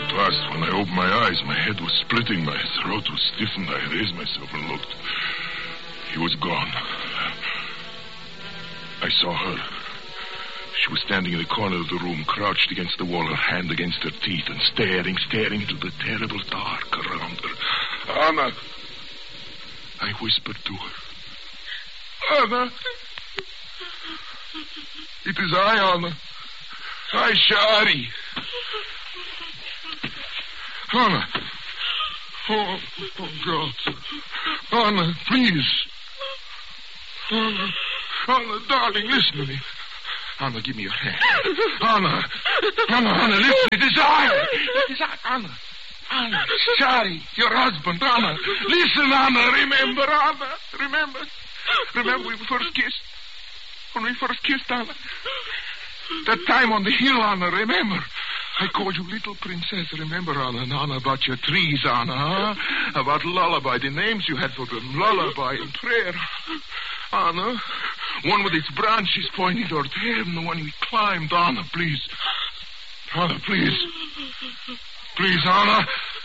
At last, when I opened my eyes, my head was splitting, my throat was stiffened. I raised myself and looked. He was gone. I saw her. She was standing in the corner of the room, crouched against the wall, her hand against her teeth, and staring into the terrible dark around her. Anna! I whispered to her. Anna! It is I, Anna. I, Shari. Anna. Oh, God. Anna, please. Anna, darling, listen to me. Anna, give me your hand. Anna, listen. It is I. Anna, Shari, your husband, Anna. Listen, Anna, remember, Anna. Remember when we first kissed? When we first kissed, Anna? That time on the hill, Anna, remember? I called you little princess, remember, Anna? And Anna, about your trees, Anna, huh? About lullaby, the names you had for them, lullaby and prayer. Anna, one with its branches pointing toward heaven, the one we climbed. Anna, please. Anna, please. Please, Anna.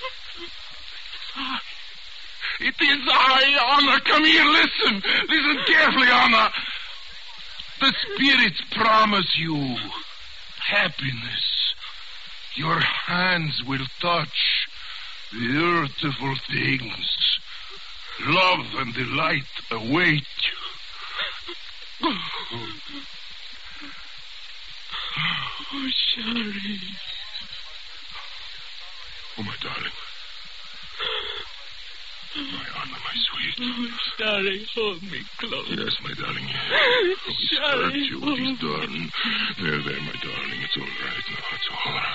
It is I, Anna. Come here, listen. Listen carefully, Anna. The spirits promise you happiness. Your hands will touch the earthful things. Love and delight await you. Oh, Shari. Oh, my darling. My Anna, my sweet. Oh, Shari, hold me close. Yes, my darling. Shari, He's you. He's done. There, my darling. It's all right now. It's all right.